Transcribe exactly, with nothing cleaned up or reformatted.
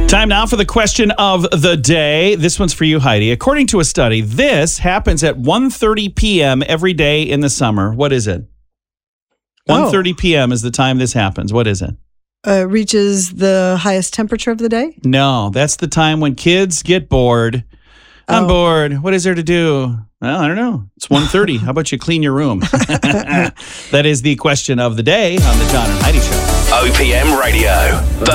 Time now for the question of the day. This one's for you, Heidi. According to a study, this happens at one thirty p.m. every day in the summer. What is it? one thirty p.m. is the time this happens. What is it? Uh, reaches the highest temperature of the day? No, that's the time when kids get bored. I'm Oh. bored. What is there to do? Well, I don't know. It's one thirty. How about you clean your room? That is the question of the day on the John and Heidi Show. O P M Radio. The